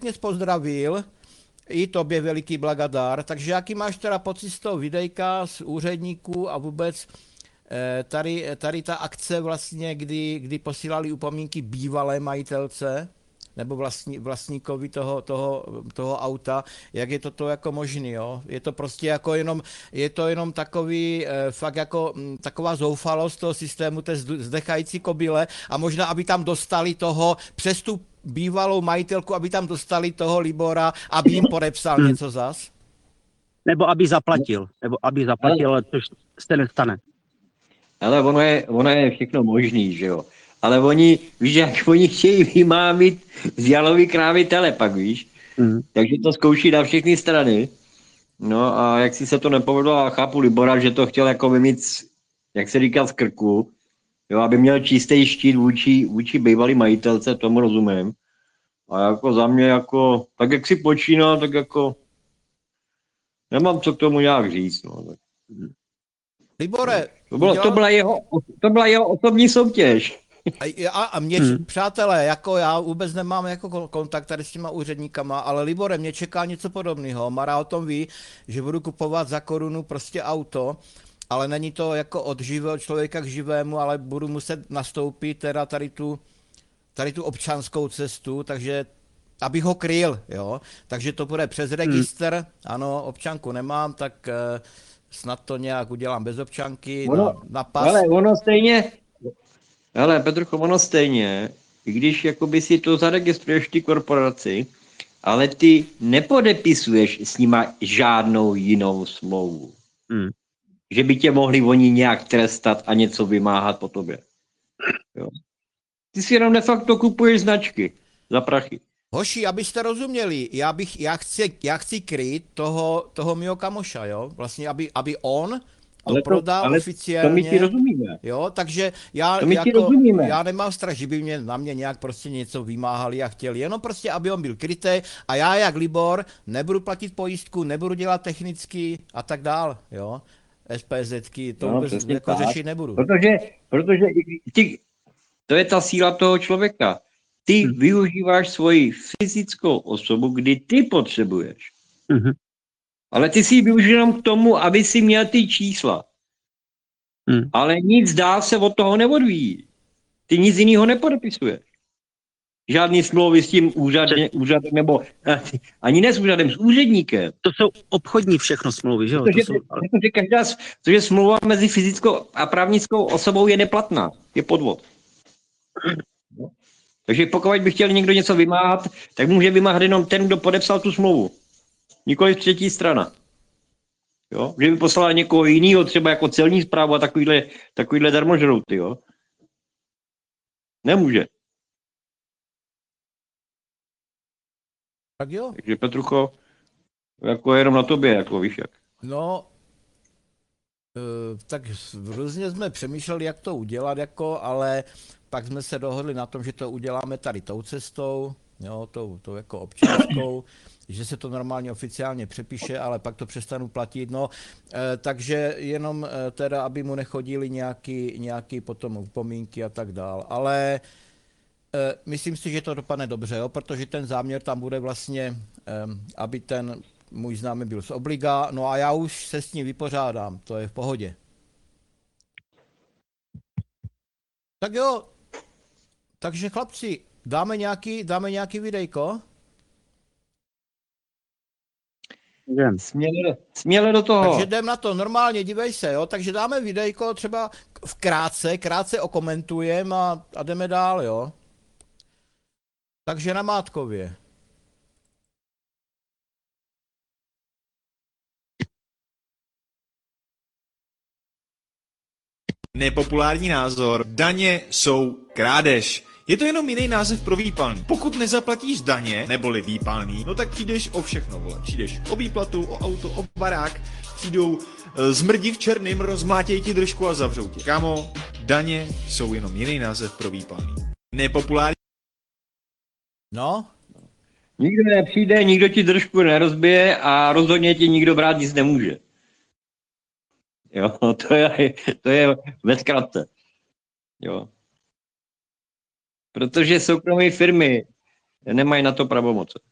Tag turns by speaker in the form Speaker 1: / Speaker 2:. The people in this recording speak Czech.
Speaker 1: mě pozdravil, i tobě veliký blagadar. Takže jaký máš teda pocit z toho videjka, z úředníků a vůbec tady ta akce vlastně, kdy posílali upomínky bývalé majitelce, nebo vlastníkovi toho auta, jak je to jako možný, jo? Je to prostě jako je to jenom takový, fakt jako taková zoufalost toho systému, té zdechající kobyle a možná, aby tam dostali toho, přes tu bývalou majitelku, aby tam dostali toho Libora, aby jim podepsal něco zas?
Speaker 2: Nebo aby zaplatil, ale což se nestane.
Speaker 3: Ale ono je všechno možný, že jo. Ale víš, jak oni chtějí vymámit z jalový krávy telepak, víš. Takže to zkouší na všechny strany. No a jak si se to nepovedlo, a chápu Libora, že to chtěl jako vymít, jak se říká, z krku, jo, aby měl čistý štít vůči bývalý majitelce, tomu rozumím. A jako za mě, jako, tak jak si počínal, tak jako nemám co k tomu nějak říct, no.
Speaker 1: Libore,
Speaker 3: to byla jeho osobní soutěž.
Speaker 1: A mě, přátelé, jako já vůbec nemám jako kontakt tady s těma úředníkama, ale Libore, mě čeká něco podobného. Mara o tom ví, že budu kupovat za korunu prostě auto, ale není to jako od živého člověka k živému, ale budu muset nastoupit teda tady tu občanskou cestu, takže abych ho kryl, jo. Takže to bude přes registr, ano, občanku nemám, tak snad to nějak udělám bez občanky, na pas.
Speaker 3: Ale Petrucho, ono stejně, i když jakoby si to zaregistruješ ty korporaci, ale ty nepodepisuješ s nima žádnou jinou smlouvu. Že by tě mohli oni nějak trestat a něco vymáhat po tobě. Jo. Ty si jenom de facto kupuješ značky za prachy.
Speaker 1: Hoši, abyste rozuměli, já chci kryt toho mýho kamoša, jo? Vlastně, aby on to prodal oficiálně.
Speaker 3: To my ti rozumíme.
Speaker 1: Jo, takže já nemám strach, že by na mě nějak prostě něco vymáhali a chtěli. Jenom prostě, aby on byl krytý a já jak Libor nebudu platit pojistku, nebudu dělat technicky a tak dál, jo. SPZky, to vůbec jako řešit nebudu.
Speaker 3: Protože to je ta síla toho člověka. Ty využíváš svoji fyzickou osobu, kdy ty potřebuješ. Ale ty si ji využil jenom k tomu, aby si měl ty čísla. Ale nic dál se od toho neodvíjí. Ty nic jiného nepodepisuješ. Žádný smlouvy s tím úřadem, nebo ani ne s úřadem, s úředníkem.
Speaker 2: To jsou obchodní všechno smlouvy, že jo?
Speaker 3: Protože smlouva mezi fyzickou a právnickou osobou je neplatná. Je podvod. Takže pokud by chtěl někdo něco vymáhat, tak může vymáhat jenom ten, kdo podepsal tu smlouvu. Nikoliv třetí strana. Jo? Že by poslala někoho jiného, třeba jako celní správu a takovýhle darmožrouty, jo? Nemůže.
Speaker 1: Tak jo.
Speaker 3: Takže Petrucho, jako jenom na tobě, jako víš jak.
Speaker 1: No, tak různě jsme přemýšleli, jak to udělat, jako, ale pak jsme se dohodli na tom, že to uděláme tady tou cestou, jo, tou jako občanskou, že se to normálně oficiálně přepíše, ale pak to přestanu platit, no, takže jenom teda, aby mu nechodili nějaký potom upomínky a tak dál, ale myslím si, že to dopadne dobře, jo, protože ten záměr tam bude vlastně, aby ten můj známý byl z obliga, no a já už se s ním vypořádám, to je v pohodě. Tak jo, takže chlapci, dáme nějaký videjko?
Speaker 3: Směle do toho.
Speaker 1: Takže jdem na to, normálně, dívej se, jo, takže dáme videjko, třeba krátce okomentujeme a jdeme dál, jo. Takže na Mátkově.
Speaker 4: Nepopulární názor. Daně jsou krádež. Je to jenom jiný název pro výpalný. Pokud nezaplatíš daně, neboli výpalný, no tak přijdeš o všechno, vole. Přijdeš o výplatu, o auto, o barák, přijdou zmrdi v černým, rozmlátějí ti držku a zavřou tě. Kámo, daně jsou jenom jiný název pro výpalný. Nepopulární.
Speaker 1: No?
Speaker 3: Nikdo nepřijde, nikdo ti držku nerozbije a rozhodně ti nikdo brát nic nemůže. Jo, to je ve zkratce. Jo. Protože soukromé firmy nemají na to pravomoce.